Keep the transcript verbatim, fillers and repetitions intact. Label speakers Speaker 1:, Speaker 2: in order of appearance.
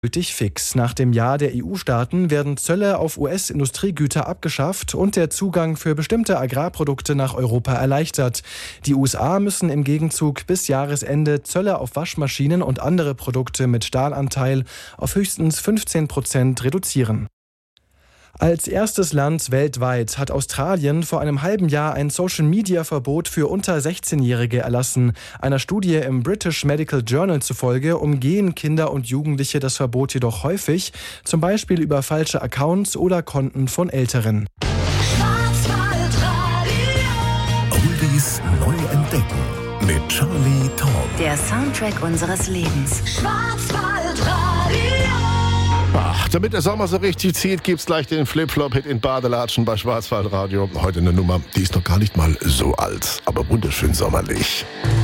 Speaker 1: Gültig fix. Nach dem Ja der E U-Staaten werden Zölle auf U S-Industriegüter abgeschafft und der Zugang für bestimmte Agrarprodukte nach Europa erleichtert. Die U S A müssen im Gegenzug bis Jahresende Zölle auf Waschmaschinen und andere Produkte mit Stahlanteil auf höchstens fünfzehn Prozent reduzieren. Als erstes Land weltweit hat Australien vor einem halben Jahr ein Social-Media-Verbot für unter sechzehnjährige erlassen. Einer Studie im British Medical Journal zufolge umgehen Kinder und Jugendliche das Verbot jedoch häufig, zum Beispiel über falsche Accounts oder Konten von Älteren.
Speaker 2: Oldies neu entdecken mit Charlie Tauber.
Speaker 3: Der Soundtrack unseres Lebens.
Speaker 4: Ach, damit der Sommer so richtig zieht, gibt's gleich den Flip-Flop-Hit in Badelatschen bei Schwarzwaldradio. Heute eine Nummer, die ist noch gar nicht mal so alt, aber wunderschön sommerlich.